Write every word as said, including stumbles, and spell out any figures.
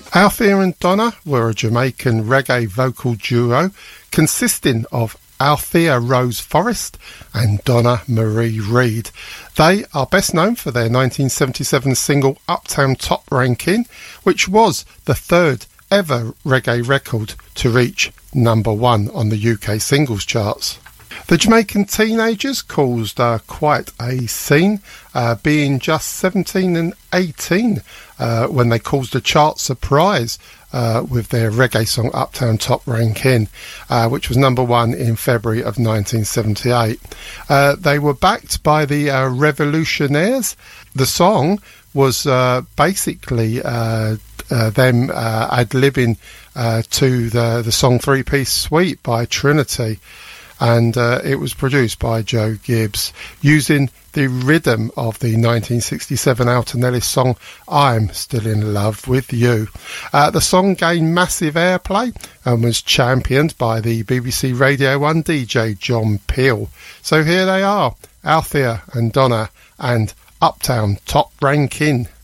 Althea and Donna were a Jamaican reggae vocal duo consisting of Althea Rose Forrest and Donna Marie Reid. They are best known for their nineteen seventy-seven single Uptown Top Ranking, which was the third ever reggae record to reach number one on the U K singles charts. The Jamaican teenagers caused uh, quite a scene, uh, being just seventeen and eighteen uh, when they caused a chart surprise uh, with their reggae song Uptown Top Rankin', uh, which was number one in February of nineteen seventy-eight. Uh, they were backed by the uh, Revolutionaires. The song was uh, basically uh, uh, them uh, ad-libbing uh, to the, the song Three Piece Suite by Trinity. And uh, it was produced by Joe Gibbs, using the rhythm of the nineteen sixty-seven Alton Ellis song I'm Still in Love with You. Uh, the song gained massive airplay and was championed by the B B C Radio one D J John Peel. So here they are, Althea and Donna and Uptown Top Rankin'.